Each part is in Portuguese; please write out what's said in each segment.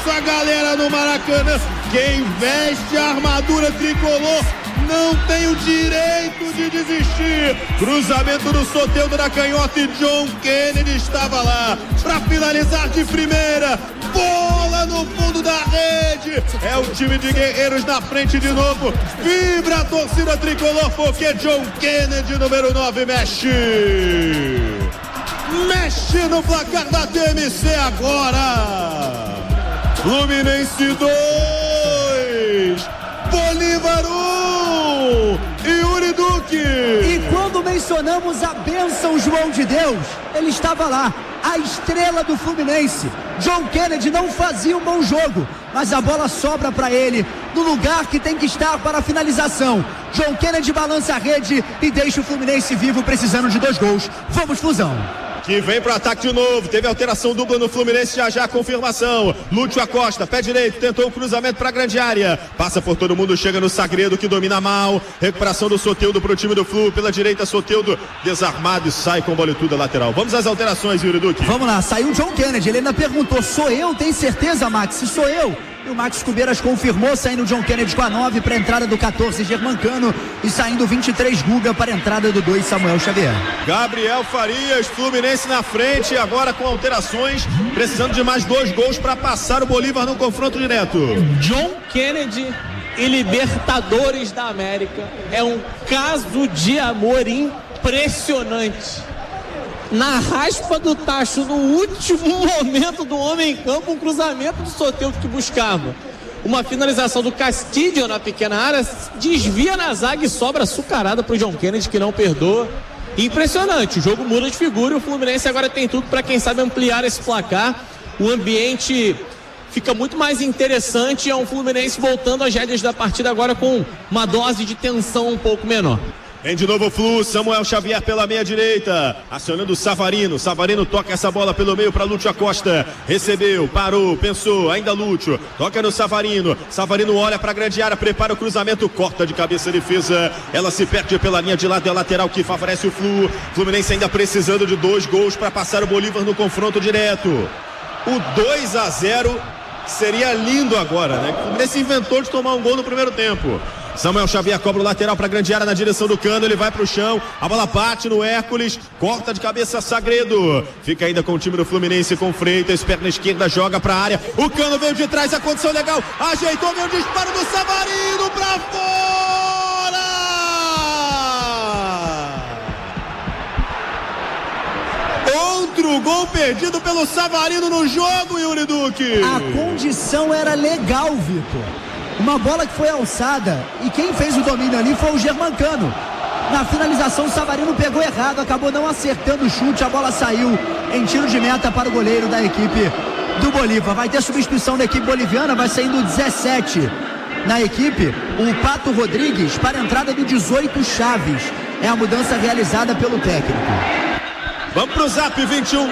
isso a galera no Maracanã. Quem veste a armadura tricolor não tem o direito de desistir. Cruzamento do Soteldo na canhota e John Kennedy estava lá para finalizar de primeira. Bola no fundo da rede. É o time de guerreiros na frente de novo. Vibra a torcida tricolor porque John Kennedy, número 9, mexe no placar da TMC agora. Fluminense 2, Bolívar 1, Yuri Duque. E quando mencionamos a bênção João de Deus, ele estava lá, a estrela do Fluminense. John Kennedy não fazia um bom jogo, mas a bola sobra para ele no lugar que tem que estar para a finalização. John Kennedy balança a rede e deixa o Fluminense vivo, precisando de 2 gols. Vamos, Flusão! Que vem pro ataque de novo, teve alteração dupla no Fluminense, já a confirmação. Lúcio Acosta, pé direito, tentou o cruzamento pra grande área, passa por todo mundo, chega no Sagredo que domina mal, recuperação do Soteldo pro time do Flu, pela direita Soteldo desarmado e sai com bola e tudo a lateral. Vamos às alterações, Yuri Duque. Vamos lá, saiu o John Kennedy, ele ainda perguntou, sou eu? Tem certeza, Max? Se sou eu? E o Max Cubeiras confirmou, saindo o John Kennedy com a 9 para a entrada do 14, Germancano, e saindo o 23, Guga, para a entrada do 2, Samuel Xavier. Gabriel Farias, Fluminense na frente, agora com alterações, precisando de mais 2 gols para passar o Bolívar no confronto direto. John Kennedy e Libertadores da América é um caso de amor impressionante. Na raspa do tacho, no último momento do homem em campo, um cruzamento do Soteldo que buscava uma finalização do Castilho na pequena área, desvia na zaga e sobra açucarada pro John Kennedy, que não perdoa. Impressionante, o jogo muda de figura e o Fluminense agora tem tudo para, quem sabe, ampliar esse placar. O ambiente fica muito mais interessante, é um Fluminense voltando às rédeas da partida agora com uma dose de tensão um pouco menor. Vem de novo o Flu, Samuel Xavier pela meia direita, acionando o Savarino. Savarino toca essa bola pelo meio para Lúcio Acosta. Recebeu, parou, pensou, ainda Lúcio. Toca no Savarino. Savarino olha para a grande área, prepara o cruzamento, corta de cabeça a defesa. Ela se perde pela linha de lado, é a lateral que favorece o Flu. Fluminense ainda precisando de 2 gols para passar o Bolívar no confronto direto. O 2-0 seria lindo agora, né? O Fluminense inventou de tomar um gol no primeiro tempo. Samuel Xavier cobra o lateral para a grande área na direção do Cano, ele vai para o chão, a bola bate no Hércules, corta de cabeça Sagredo, fica ainda com o time do Fluminense com Freitas, perna esquerda, joga para a área, o Cano veio de trás, a condição legal, ajeitou, veio o disparo do Savarino para fora! Outro gol perdido pelo Savarino no jogo, Yuri Duque. A condição era legal, Vitor. Uma bola que foi alçada e quem fez o domínio ali foi o Germancano. Na finalização o Savarino pegou errado, acabou não acertando o chute, a bola saiu em tiro de meta para o goleiro da equipe do Bolívar. Vai ter substituição da equipe boliviana, vai saindo 17 na equipe, o Pato Rodrigues para a entrada do 18 Chaves. É a mudança realizada pelo técnico. Vamos pro Zap 21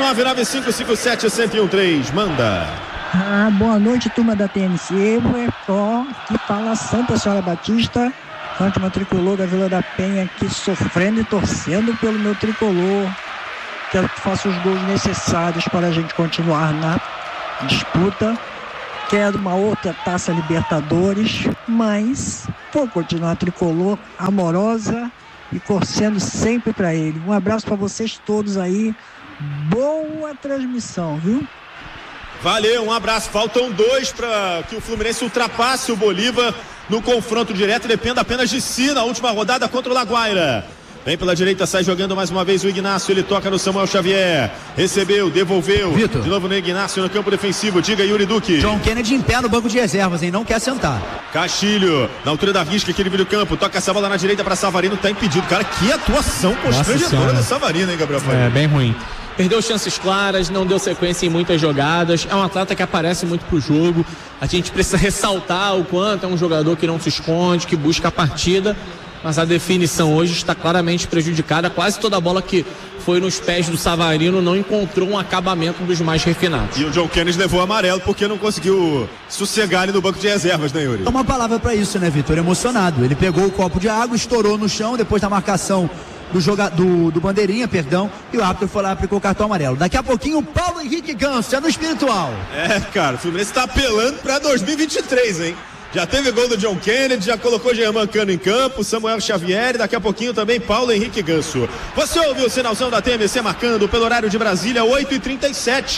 995571013, manda. Boa noite, turma da TMC. Que fala Santa Senhora Batista, Fátima Tricolor da Vila da Penha, aqui sofrendo e torcendo pelo meu tricolor. Quero que faça os gols necessários para a gente continuar na disputa. Quero uma outra Taça Libertadores, mas vou continuar tricolor, amorosa e torcendo sempre para ele. Um abraço para vocês todos aí. Boa transmissão, viu? Valeu, um abraço. Faltam 2 para que o Fluminense ultrapasse o Bolívar no confronto direto. Depende apenas de si na última rodada contra o Laguaira. Vem pela direita, sai jogando mais uma vez o Ignacio. Ele toca no Samuel Xavier. Recebeu, devolveu. Vitor. De novo no Ignacio no campo defensivo. Diga, Yuri Duque. John Kennedy em pé no banco de reservas, hein? Não quer sentar. Castilho, na altura da risca, aquele vídeo campo. Toca essa bola na direita para Savarino. Tá impedido. Cara, que atuação constrangedora do Savarino, hein, Gabriel Faria? É, bem ruim. Perdeu chances claras, não deu sequência em muitas jogadas. É um atleta que aparece muito pro jogo. A gente precisa ressaltar o quanto é um jogador que não se esconde, que busca a partida. Mas a definição hoje está claramente prejudicada. Quase toda a bola que foi nos pés do Savarino não encontrou um acabamento dos mais refinados. E o John Kennedy levou amarelo porque não conseguiu sossegar ali no banco de reservas, né, Yuri? É uma palavra para isso, né, Vitor? Emocionado. Ele pegou o copo de água, estourou no chão, depois da marcação do bandeirinha, perdão, e o árbitro foi lá e aplicou o cartão amarelo. Daqui a pouquinho o Paulo Henrique Ganso, é no espiritual. Cara, o Fluminense tá apelando pra 2023, hein? Já teve gol do John Kennedy, já colocou Germancano em campo, Samuel Xavier, e daqui a pouquinho também Paulo Henrique Ganso. Você ouviu o sinalzão da TMC marcando pelo horário de Brasília, 8h37.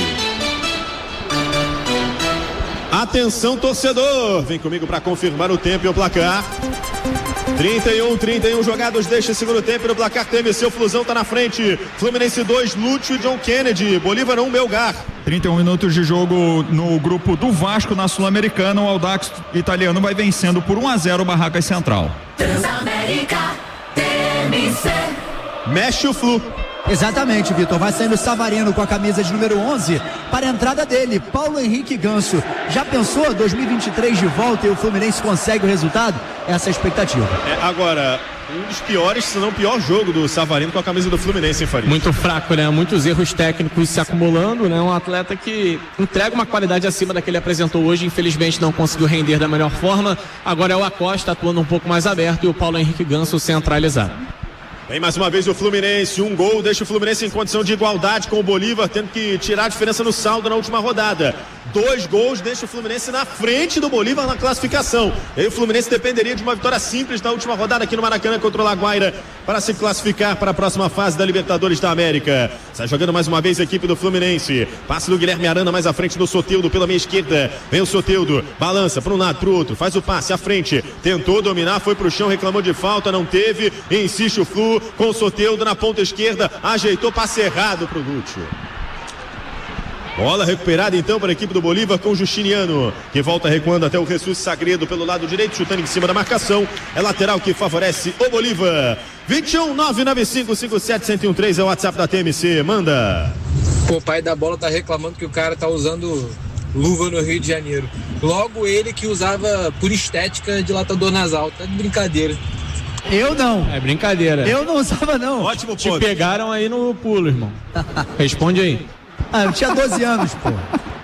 Atenção, torcedor, vem comigo para confirmar o tempo e o placar. 31 jogados deste segundo tempo no placar TMC, o Flusão tá na frente. Fluminense 2, Lúcio e John Kennedy. Bolívar 1, Melgar. 31 minutos de jogo no grupo do Vasco na Sul-Americana. O Audax italiano vai vencendo por 1-0 o Barracas Central. Transamérica TMC. Mexe o Flu. Exatamente, Vitor, vai saindo o Savarino com a camisa de número 11 para a entrada dele, Paulo Henrique Ganso. Já pensou 2023 de volta e o Fluminense consegue o resultado? Essa é a expectativa. Agora, um dos piores, se não o pior jogo do Savarino com a camisa do Fluminense, hein, Farid? Muito fraco, né? Muitos erros técnicos se acumulando, né? Um atleta que entrega uma qualidade acima da que ele apresentou hoje, infelizmente não conseguiu render da melhor forma. Agora é o Acosta atuando um pouco mais aberto e o Paulo Henrique Ganso centralizado. Vem mais uma vez o Fluminense, um gol deixa o Fluminense em condição de igualdade com o Bolívar, tendo que tirar a diferença no saldo na última rodada. 2 gols deixa o Fluminense na frente do Bolívar na classificação. E aí o Fluminense dependeria de uma vitória simples na última rodada aqui no Maracanã contra o Laguaira para se classificar para a próxima fase da Libertadores da América. Sai jogando mais uma vez a equipe do Fluminense. Passe do Guilherme Arana mais à frente do Soteldo pela meia esquerda. Vem o Soteldo, balança para um lado, para o outro, faz o passe à frente. Tentou dominar, foi para o chão, reclamou de falta, não teve. Insiste o Flu com o Soteldo na ponta esquerda. Ajeitou, passe errado para o Lúcio. Bola recuperada então para a equipe do Bolívar com o Justiniano, que volta recuando até o Jesus Sagredo pelo lado direito, chutando em cima da marcação. É lateral que favorece o Bolívar. 21-995-57-1013 é o WhatsApp da TMC, manda. O pai da bola tá reclamando que o cara tá usando luva no Rio de Janeiro. Logo ele que usava por estética dilatador nasal. Tá de brincadeira. Eu não. É brincadeira. Eu não usava não. Ótimo Te ponto. pegaram aí no pulo, irmão. Responde aí. Eu tinha 12 anos, pô.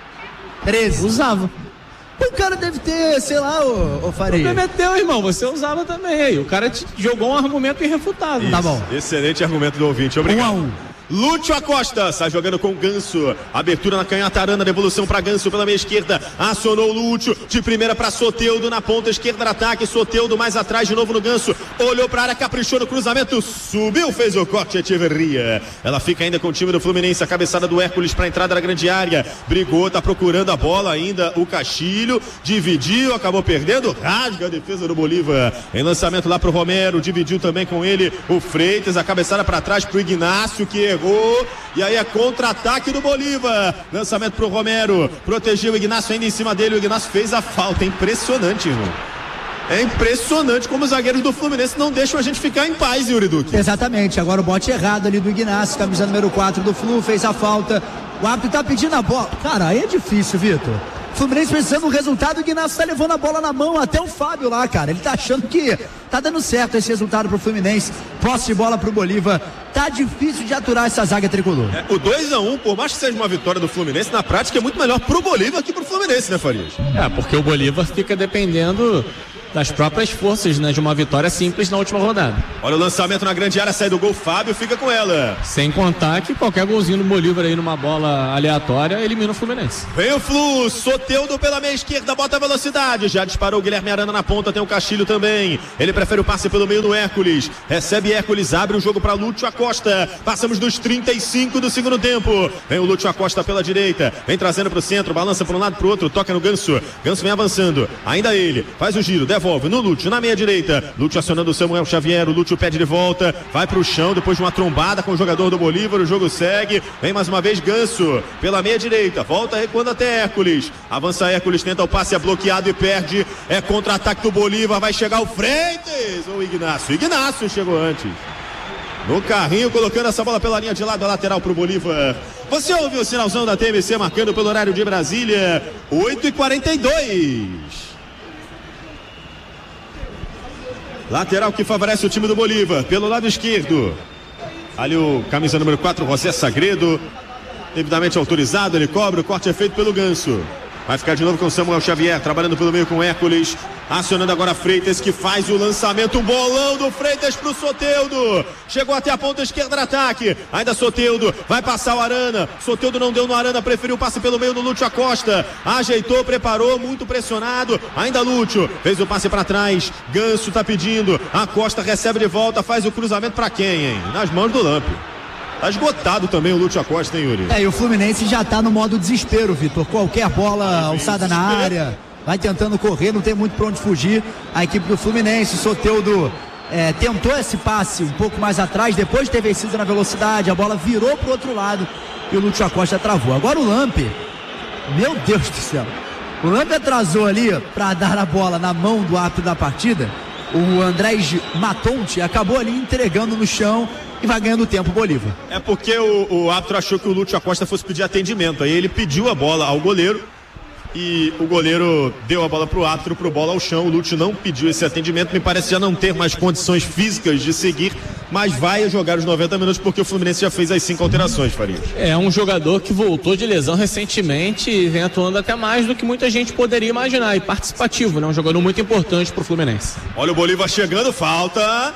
13. Usava. O cara deve ter, sei lá, ô Faria. O problema é teu, irmão. Você usava também. O cara te jogou um argumento irrefutável. Isso. Tá bom. Excelente argumento do ouvinte. Obrigado. 1-1. Lúcio Acosta sai jogando com Ganso. Abertura na canhota Arana, devolução para Ganso pela meia esquerda. Acionou o Lúcio de primeira para Soteldo na ponta esquerda do ataque. Soteldo mais atrás de novo no Ganso. Olhou para a área, caprichou no cruzamento. Subiu, fez o corte, Echeverria. Ela fica ainda com o time do Fluminense. A cabeçada do Hércules para a entrada da grande área. Brigou, tá procurando a bola ainda. O Castilho dividiu, acabou perdendo. Rasga a defesa do Bolívar. Em lançamento lá pro Romero. Dividiu também com ele o Freitas. A cabeçada para trás pro Ignácio, que errou. E aí é contra-ataque do Bolívar. Lançamento pro Romero. Protegeu o Ignácio ainda em cima dele. O Ignácio fez a falta. É impressionante, irmão. É impressionante como os zagueiros do Fluminense não deixam a gente ficar em paz, Yuri Duque. Exatamente. Agora o bote errado ali do Ignácio. Camisa número 4 do Flu. Fez a falta. O árbitro tá pedindo a bola. Cara, aí é difícil, Vitor. Fluminense precisando do resultado, o Ignácio tá levando a bola na mão, até o Fábio lá, cara, ele tá achando que tá dando certo esse resultado pro Fluminense, posse de bola pro Bolívar, tá difícil de aturar essa zaga tricolor. O 2-1, por mais que seja uma vitória do Fluminense, na prática é muito melhor pro Bolívar que pro Fluminense, né, Farias? Porque o Bolívar fica dependendo das próprias forças, né, de uma vitória simples na última rodada. Olha o lançamento na grande área, sai do gol, Fábio fica com ela. Sem contar que qualquer golzinho do Bolívar aí numa bola aleatória elimina o Fluminense. Vem o Flu, Soteldo pela meia esquerda, bota a velocidade, já disparou o Guilherme Arana na ponta, tem o Castilho também, ele prefere o passe pelo meio do Hércules, recebe Hércules, abre o jogo para Lúcio Acosta, passamos dos 35 do segundo tempo, vem o Lúcio Acosta pela direita, vem trazendo pro centro, balança para um lado pro outro, toca no Ganso, Ganso vem avançando, ainda ele, faz o giro, devolve no Lúcio, na meia direita, Lúcio acionando o Samuel Xavier, o Lúcio pede de volta, vai pro chão depois de uma trombada com o jogador do Bolívar, o jogo segue, vem mais uma vez Ganso, pela meia direita, volta recuando até Hércules, avança Hércules, tenta o passe, é bloqueado e perde, é contra-ataque do Bolívar, vai chegar o Freitas, ou o Ignácio chegou antes, no carrinho, colocando essa bola pela linha de lado, a lateral pro Bolívar. Você ouviu o sinalzão da TMC marcando pelo horário de Brasília, 8h42. Lateral que favorece o time do Bolívar, pelo lado esquerdo. Ali o camisa número 4, José Sagredo, devidamente autorizado, ele cobra, o corte é feito pelo Ganso. Vai ficar de novo com o Samuel Xavier, trabalhando pelo meio com o Hércules. Acionando agora Freitas, que faz o lançamento. Um bolão do Freitas pro Soteldo. Chegou até a ponta esquerda do ataque. Ainda Soteldo, vai passar o Arana. Soteldo não deu no Arana, preferiu o passe pelo meio do Lúcio Acosta. Ajeitou, preparou, muito pressionado. Ainda Lúcio, fez o passe para trás. Ganso tá pedindo. Acosta recebe de volta, faz o cruzamento para quem, hein? Nas mãos do Lampe. Tá esgotado também o Lúcio Acosta, hein, Yuri? E o Fluminense já tá no modo desespero, Vitor. Qualquer bola alçada na área, vai tentando correr, não tem muito pra onde fugir. A equipe do Fluminense, Soteldo tentou esse passe um pouco mais atrás, depois de ter vencido na velocidade, a bola virou pro outro lado e o Lúcio Acosta travou. Agora o Lampe, meu Deus do céu, o Lampe atrasou ali pra dar a bola na mão do árbitro da partida. O Andrés Matonte acabou ali entregando no chão e vai ganhando tempo o Bolívar. É porque o árbitro achou que o Lúcio Acosta fosse pedir atendimento. Aí ele pediu a bola ao goleiro e o goleiro deu a bola pro árbitro, pro bola ao chão. O Lúcio não pediu esse atendimento, me parece já não ter mais condições físicas de seguir, mas vai jogar os 90 minutos porque o Fluminense já fez as 5 alterações, Farias. É um jogador que voltou de lesão recentemente e vem atuando até mais do que muita gente poderia imaginar, e participativo, né? Um jogador muito importante pro Fluminense. Olha o Bolívar chegando, falta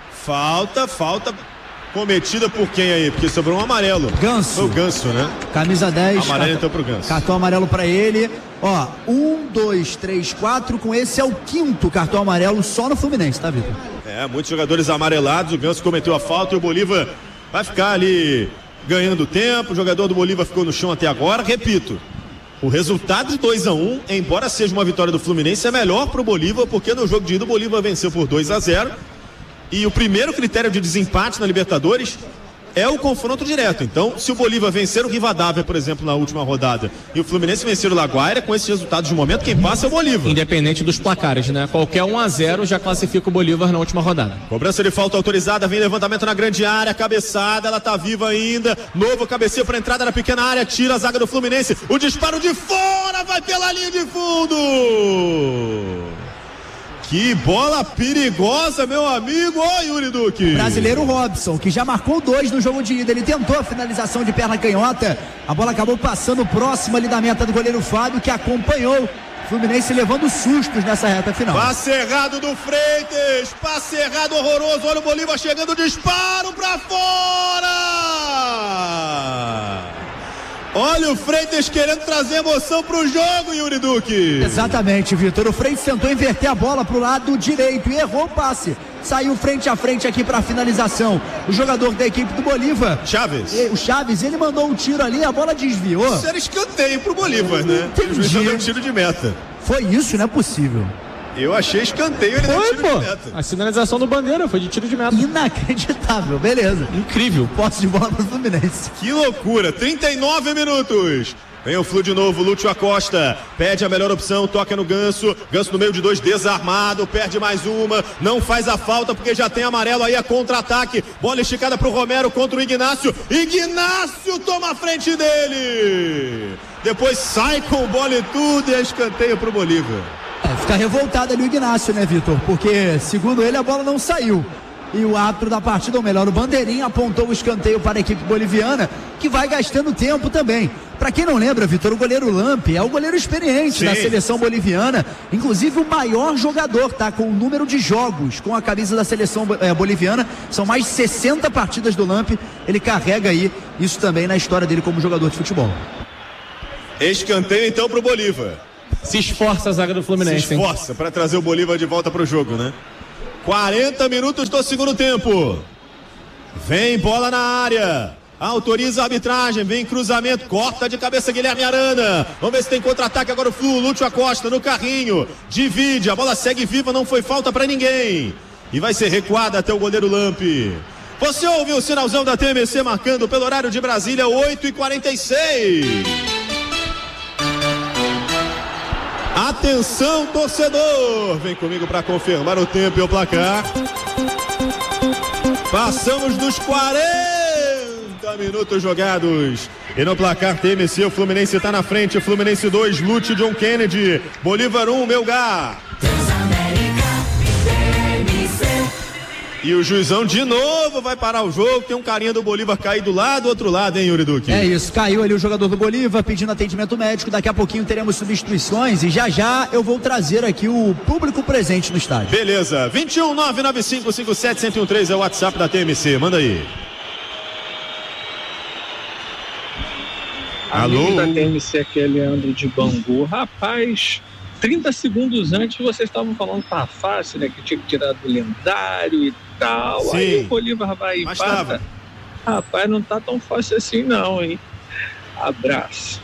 cometida por quem aí? Porque sobrou um amarelo. Ganso. Foi o Ganso, né? Camisa 10. Amarelo então pro Ganso. Cartão amarelo pra ele. Ó, 1, 2, 3, 4. Com esse é o 5º cartão amarelo só no Fluminense, tá, Vitor? Muitos jogadores amarelados. O Ganso cometeu a falta e o Bolívar vai ficar ali ganhando tempo. O jogador do Bolívar ficou no chão até agora. Repito, o resultado de 2-1, embora seja uma vitória do Fluminense, é melhor pro Bolívar, porque no jogo de ida o Bolívar venceu por 2-0. E o primeiro critério de desempate na Libertadores é o confronto direto. Então, se o Bolívar vencer o Rivadavia, por exemplo, na última rodada, e o Fluminense vencer o Laguaira, com esses resultados de momento, quem passa é o Bolívar. Independente dos placares, né? Qualquer 1-0 já classifica o Bolívar na última rodada. Cobrança de falta autorizada, vem levantamento na grande área, cabeçada, ela tá viva ainda. Novo cabeceio para entrada na pequena área, tira a zaga do Fluminense. O disparo de fora, vai pela linha de fundo. Que bola perigosa, meu amigo. Ó, Yuri Duque. Brasileiro Robson, que já marcou 2 no jogo de ida. Ele tentou a finalização de perna canhota. A bola acabou passando próximo ali da meta do goleiro Fábio, que acompanhou. Fluminense levando sustos nessa reta final. Passe errado do Freitas. Passe errado horroroso. Olha o Bolívar chegando. Disparo pra fora. Olha o Freitas querendo trazer emoção pro jogo, Yuri Duque. Exatamente, Vitor. O Freitas tentou inverter a bola pro lado direito e errou o passe. Saiu frente a frente aqui pra finalização. O jogador da equipe do Bolívar, o Chaves, ele mandou um tiro ali, a bola desviou. Isso era escanteio pro Bolívar, né? Entendi. O juiz deu um tiro de meta. Foi isso, não é possível. Eu achei escanteio, ele deu tiro de meta. A sinalização do Bandeira foi de tiro de meta. Inacreditável, beleza. Incrível. Posse de bola pro Fluminense. Que loucura, 39 minutos. Vem o Flu de novo, Lúcio Acosta, pede a melhor opção, toca no Ganso, Ganso no meio de 2, desarmado, perde mais uma, não faz a falta porque já tem amarelo, aí é contra-ataque, bola esticada pro Romero contra o Ignácio toma a frente dele, depois sai com bola e tudo e é escanteio pro Bolívar. Fica revoltado ali o Ignácio, né, Vitor? Porque, segundo ele, a bola não saiu. E o árbitro da partida, ou melhor, o Bandeirinha, apontou o escanteio para a equipe boliviana, que vai gastando tempo também. Para quem não lembra, Vitor, o goleiro Lampe é o goleiro experiente da seleção boliviana, inclusive o maior jogador, tá? Com o número de jogos com a camisa da seleção boliviana, são mais de 60 partidas do Lampe, ele carrega aí isso também na história dele como jogador de futebol. Escanteio então pro Bolívar. Se esforça a zaga do Fluminense. Se esforça para trazer o Bolívar de volta pro jogo, né? 40 minutos do segundo tempo. Vem bola na área. Autoriza a arbitragem. Vem cruzamento. Corta de cabeça Guilherme Arana. Vamos ver se tem contra-ataque agora o Flu. Lúcio Acosta no carrinho. Divide. A bola segue viva. Não foi falta para ninguém. E vai ser recuada até o goleiro Lampe. Você ouviu o sinalzão da TMC marcando pelo horário de Brasília, 8h46. Atenção, torcedor! Vem comigo para confirmar o tempo e o placar. Passamos dos 40 minutos jogados. E no placar TMC, o Fluminense está na frente. Fluminense 2, Lute John Kennedy. Bolívar 1, Melgar. E o juizão de novo vai parar o jogo. Tem um carinha do Bolívar caído lá do outro lado, hein, Yuri Duque? É isso, caiu ali o jogador do Bolívar pedindo atendimento médico. Daqui a pouquinho teremos substituições e já eu vou trazer aqui o público presente no estádio. Beleza, 21995571013 é o WhatsApp da TMC, manda aí. Amigo Alô? da TMC aqui é Leandro de Bangu. Rapaz, 30 segundos antes vocês estavam falando que tá fácil, né? Que tinha que tirar do lendário e tal. Sim, aí o Bolívar vai e mas passa. tava. Rapaz, não tá tão fácil assim não, hein? Abraço.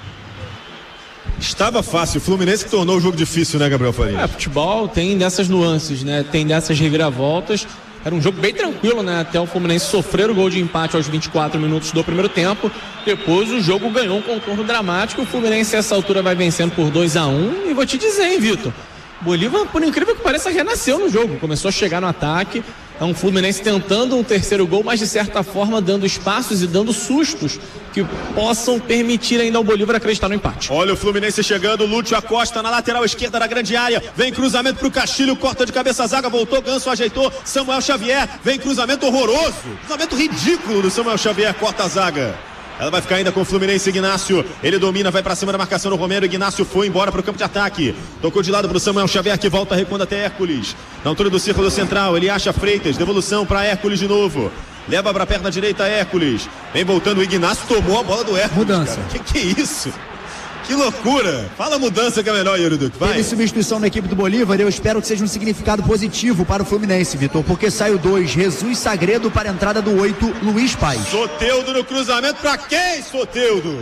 Estava fácil, o Fluminense que tornou o jogo difícil, né, Gabriel Faria? Futebol tem dessas nuances, né? Tem dessas reviravoltas. Era um jogo bem tranquilo, né? Até o Fluminense sofrer o gol de empate aos 24 minutos do primeiro tempo. Depois o jogo ganhou um contorno dramático. O Fluminense a essa altura vai vencendo por 2-1. E vou te dizer, hein, Vitor? Bolívar, por incrível que pareça, renasceu no jogo. Começou a chegar no ataque. É um Fluminense tentando um terceiro gol, mas de certa forma dando espaços e dando sustos que possam permitir ainda ao Bolívar acreditar no empate. Olha o Fluminense chegando, Lúcio Acosta na lateral esquerda da grande área, vem cruzamento pro Castilho, corta de cabeça a zaga, voltou, Ganso ajeitou, Samuel Xavier, vem cruzamento horroroso, cruzamento ridículo do Samuel Xavier, corta a zaga. Ela vai ficar ainda com o Fluminense, Ignácio. Ele domina, vai pra cima da marcação do Romero. Ignácio foi embora pro campo de ataque. Tocou de lado pro Samuel Xavier, que volta recuando até Hércules. Na altura do círculo central, ele acha Freitas. Devolução pra Hércules de novo. Leva pra perna direita Hércules. Vem voltando o Ignácio, tomou a bola do Hércules. Mudança. Cara. Que é isso? Que loucura. Fala a mudança que é melhor, Yuri Duque. Vai. Teve substituição na equipe do Bolívar. Eu espero que seja um significado positivo para o Fluminense, Vitor, porque sai o 2, Jesus Sagredo, para a entrada do 8, Luiz Paz. Soteldo no cruzamento, pra quem, Soteldo?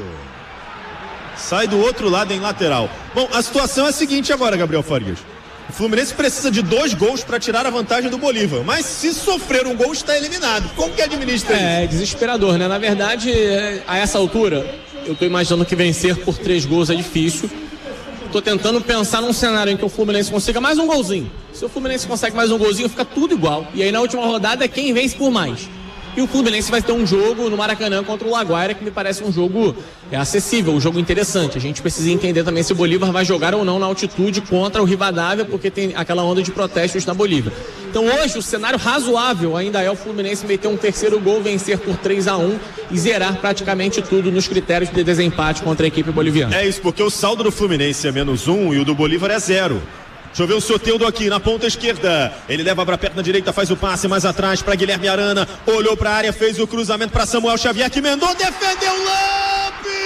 Sai do outro lado em lateral. Bom, a situação é a seguinte agora, Gabriel Farias. O Fluminense precisa de 2 gols para tirar a vantagem do Bolívar, mas se sofrer um gol está eliminado. Como que administra isso? É desesperador, né? Na verdade, a essa altura, eu tô imaginando que vencer por 3 gols é difícil. Tô tentando pensar num cenário em que o Fluminense consiga mais um golzinho. Se o Fluminense consegue mais um golzinho, fica tudo igual. E aí na última rodada é quem vence por mais. E o Fluminense vai ter um jogo no Maracanã contra o Laguaira, que me parece um jogo acessível, um jogo interessante. A gente precisa entender também se o Bolívar vai jogar ou não na altitude contra o Rivadavia, porque tem aquela onda de protestos na Bolívia. Então hoje o cenário razoável ainda é o Fluminense meter um terceiro gol, vencer por 3-1 e zerar praticamente tudo nos critérios de desempate contra a equipe boliviana. É isso, porque o saldo do Fluminense é -1 e o do Bolívar é 0. Deixa eu ver o Soteldo aqui na ponta esquerda. Ele leva pra perna direita, faz o passe mais atrás pra Guilherme Arana. Olhou pra área, fez o cruzamento pra Samuel Xavier, que emendou, defendeu Lampe!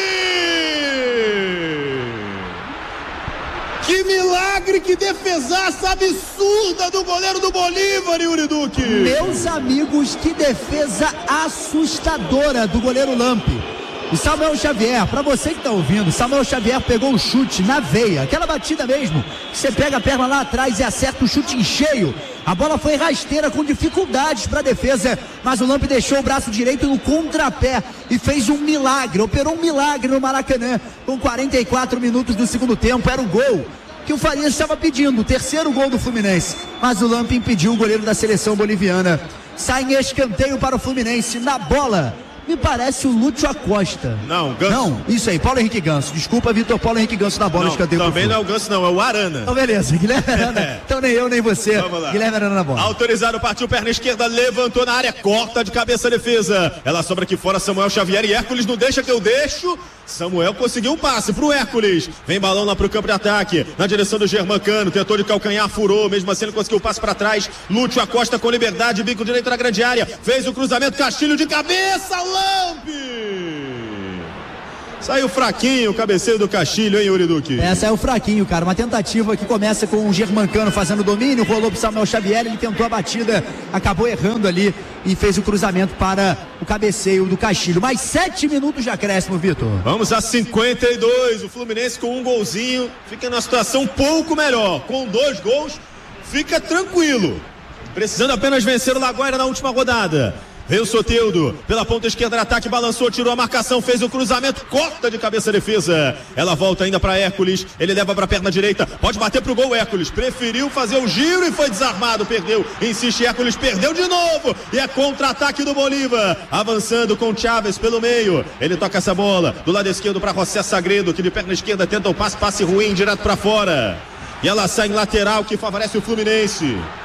Que milagre, que defesaça absurda do goleiro do Bolívar, Yuri Duque! Meus amigos, que defesa assustadora do goleiro Lampe. O Samuel Xavier, pra você que tá ouvindo, Samuel Xavier pegou o chute na veia, aquela batida mesmo, você pega a perna lá atrás e acerta o chute em cheio. A bola foi rasteira com dificuldades pra defesa, mas o Lampe deixou o braço direito no contrapé e fez um milagre, operou um milagre no Maracanã. Com 44 minutos do segundo tempo, era o gol que o Farias estava pedindo, o terceiro gol do Fluminense, mas o Lampe impediu o goleiro da seleção boliviana. Sai em escanteio para o Fluminense, na bola. Me parece o Lúcio Acosta. Não, Ganso. Não, isso aí, Paulo Henrique Ganso. Desculpa, Vitor, Paulo Henrique Ganso na bola. Não, também não é o Ganso, não, é o Arana. Então, beleza, Guilherme Arana. Então, nem eu, nem você. Vamos lá. Guilherme Arana na bola. Autorizado, partiu, perna esquerda, levantou na área, corta de cabeça a defesa. Ela sobra aqui fora, Samuel Xavier e Hércules, não deixa que eu deixo. Samuel conseguiu um passe pro Hércules. Vem balão lá pro campo de ataque, na direção do Germancano, tentou de calcanhar, furou, mesmo assim ele conseguiu o passe pra trás. Lúcio Acosta com liberdade, bico direito na grande área, fez o cruzamento, Castilho de cabeça, Lampe! Saiu fraquinho o cabeceio do Castilho, hein, Yuri Duque? Saiu fraquinho, cara. Uma tentativa que começa com o Germancano fazendo domínio, rolou pro Samuel Xavier, ele tentou a batida, acabou errando ali e fez o cruzamento para o cabeceio do Castilho. Mais 7 minutos de acréscimo, Vitor. Vamos a 52, o Fluminense com um golzinho, fica numa situação um pouco melhor. Com 2 gols, fica tranquilo. Precisando apenas vencer o Laguaira na última rodada. Veio o Soteldo, pela ponta esquerda do ataque, balançou, tirou a marcação, fez o cruzamento, corta de cabeça a defesa. Ela volta ainda para Hércules, ele leva para a perna direita, pode bater pro gol, Hércules preferiu fazer o giro e foi desarmado, perdeu, insiste Hércules, perdeu de novo, e é contra-ataque do Bolívar, avançando com Chaves pelo meio, ele toca essa bola, do lado esquerdo para José Sagredo, que de perna esquerda tenta o passe ruim, direto para fora, e ela sai em lateral, que favorece o Fluminense.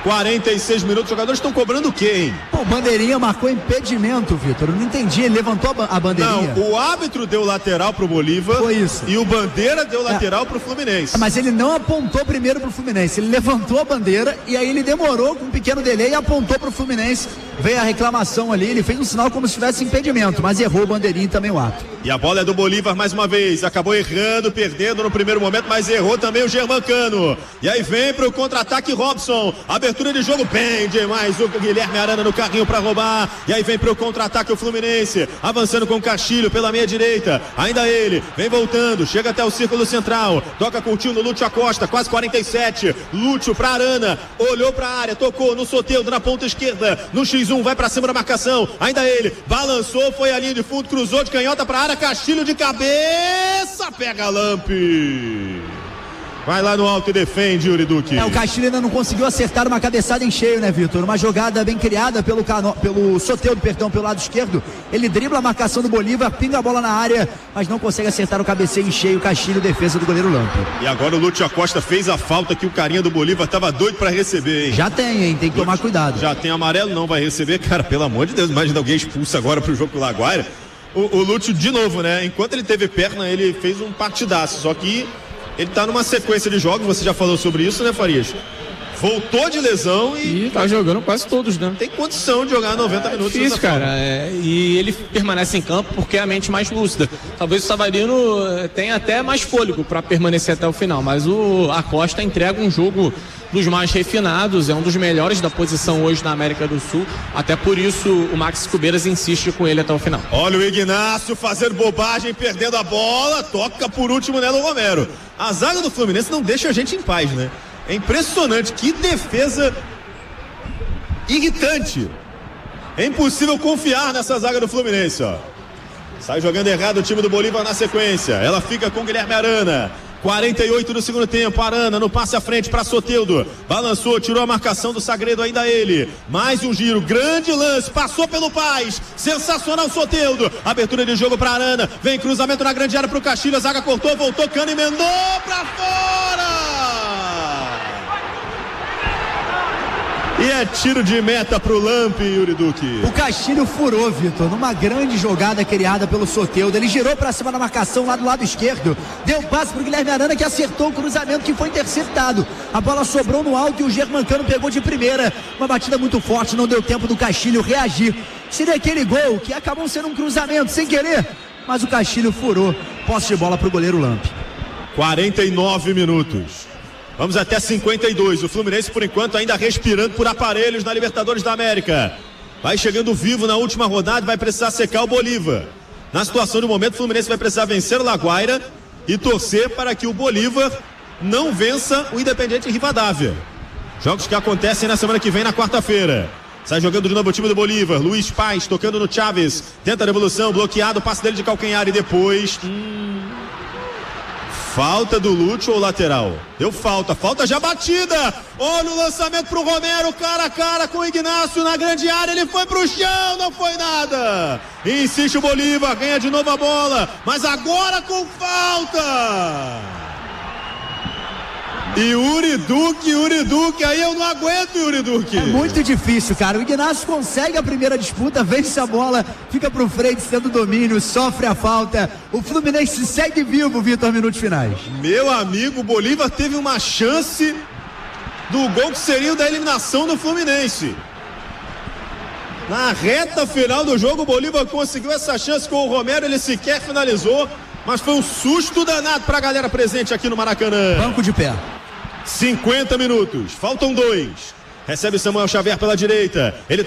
46 minutos, os jogadores estão cobrando o quê, hein? Pô, o bandeirinha marcou impedimento, Vitor. Eu não entendi, ele levantou a bandeirinha. Não, o árbitro deu lateral pro Bolívar. Foi isso. E o Bandeira deu lateral pro Fluminense. Mas ele não apontou primeiro pro Fluminense, ele levantou a bandeira e aí ele demorou com um pequeno delay e apontou pro Fluminense. Veio a reclamação ali, ele fez um sinal como se tivesse impedimento, mas errou o bandeirinha e também o ato. E a bola é do Bolívar mais uma vez, acabou errando, perdendo no primeiro momento, mas errou também o Germancano. E aí vem pro contra-ataque Robson, abertura de jogo bem demais, o Guilherme Arana no carrinho pra roubar. E aí vem pro contra-ataque o Fluminense, avançando com o Castilho pela meia direita, ainda ele, vem voltando, chega até o círculo central, toca curtinho no Lúcio Acosta, quase 47, Lúcio pra Arana, olhou pra área, tocou no Soteldo na ponta esquerda, no X1, vai pra cima da marcação, ainda ele, balançou, foi a linha de fundo, cruzou de canhota pra área, Castilho de cabeça, pega Lampe. Vai lá no alto e defende, Yuri Duque. O Castilho ainda não conseguiu acertar uma cabeçada em cheio, né, Vitor? Uma jogada bem criada pelo Soteldo, pelo lado esquerdo. Ele dribla a marcação do Bolívar, pinga a bola na área, mas não consegue acertar o cabeceio em cheio. Castilho, defesa do goleiro Lampe. E agora o Lúcio Acosta fez a falta que o carinha do Bolívar tava doido pra receber, hein? Já tem, hein? Tem que tomar cuidado. Já tem amarelo, não vai receber. Cara, pelo amor de Deus, imagina alguém expulso agora pro jogo com o Laguaira. O Lúcio, de novo, né? Enquanto ele teve perna, ele fez um partidaço, só que ele tá numa sequência de jogos, você já falou sobre isso, né, Farias? Voltou de lesão e tá jogando quase todos, né? Tem condição de jogar 90 minutos. Difícil, cara. E ele permanece em campo porque é a mente mais lúcida. Talvez o Savarino tenha até mais fôlego para permanecer até o final, mas o Acosta entrega um jogo dos mais refinados, é um dos melhores da posição hoje na América do Sul, até por isso o Maxi Cubeiras insiste com ele até o final. Olha o Ignácio fazendo bobagem, perdendo a bola, toca por último Nelo Romero. A zaga do Fluminense não deixa a gente em paz, né? É impressionante, que defesa irritante. É impossível confiar nessa zaga do Fluminense, ó. Sai jogando errado o time do Bolívar na sequência. Ela fica com Guilherme Arana. 48 do segundo tempo, Arana no passe à frente para Soteldo, balançou, tirou a marcação do Sagredo, ainda ele, mais um giro, grande lance, passou pelo Paz, sensacional Soteldo, abertura de jogo para Arana, vem cruzamento na grande área para o Castilho, a zaga cortou, voltou, Cano emendou para fora! E é tiro de meta pro Lampe, Yuri Duque. O Castilho furou, Vitor, numa grande jogada criada pelo Soteldo. Ele girou pra cima da marcação lá do lado esquerdo. Deu passe pro Guilherme Arana, que acertou o cruzamento, que foi interceptado. A bola sobrou no alto e o Germancano pegou de primeira. Uma batida muito forte, não deu tempo do Castilho reagir. Seria aquele gol que acabou sendo um cruzamento sem querer, mas o Castilho furou. Posse de bola pro goleiro Lampe. 49 minutos. Vamos até 52, o Fluminense por enquanto ainda respirando por aparelhos na Libertadores da América. Vai chegando vivo na última rodada e vai precisar secar o Bolívar. Na situação do momento, o Fluminense vai precisar vencer o Laguaira e torcer para que o Bolívar não vença o Independiente Rivadavia. Jogos que acontecem na semana que vem, na quarta-feira. Sai jogando de novo o time do Bolívar, Luiz Paz tocando no Chaves, tenta a devolução, bloqueado, passe dele de calcanhar e depois... Falta do Lúcio ou lateral? Deu falta já batida. Olha o lançamento pro Romero, cara a cara com o Ignácio na grande área, ele foi pro chão, não foi nada. Insiste o Bolívar, ganha de novo a bola, mas agora com falta. E Yuri Duque, aí eu não aguento, Yuri Duque. É muito difícil, cara. O Ignácio consegue a primeira disputa, vence a bola, fica pro frente, sendo domínio, sofre a falta. O Fluminense segue vivo, Vitor, minutos finais. Meu amigo, o Bolívar teve uma chance do gol que seria o da eliminação do Fluminense. Na reta final do jogo, o Bolívar conseguiu essa chance com o Romero, ele sequer finalizou, mas foi um susto danado pra galera presente aqui no Maracanã. Banco de pé. 50 minutos, faltam 2. Recebe Samuel Xavier pela direita. Ele